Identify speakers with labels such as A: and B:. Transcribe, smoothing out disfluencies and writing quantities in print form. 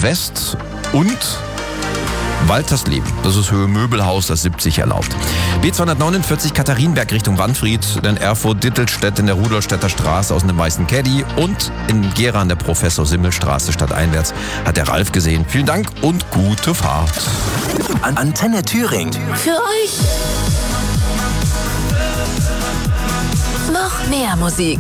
A: West und Waltersleben. Das ist Höhe Möbelhaus, das 70 erlaubt. B249 Katharinenberg Richtung Wanfried, in Erfurt Dittelstedt in der Rudolstädter Straße aus einem weißen Caddy und in Gera an der Professor-Simmel-Straße stadteinwärts hat der Ralf gesehen. Vielen Dank und gute Fahrt.
B: Antenne Thüringen.
C: Für euch noch mehr Musik.